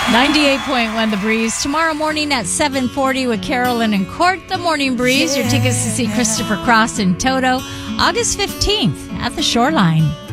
98.1 The Breeze. Tomorrow morning at 7:40 with Carolyn and Court. The Morning Breeze. Your tickets to see Christopher Cross and Toto. August 15th at the Shoreline.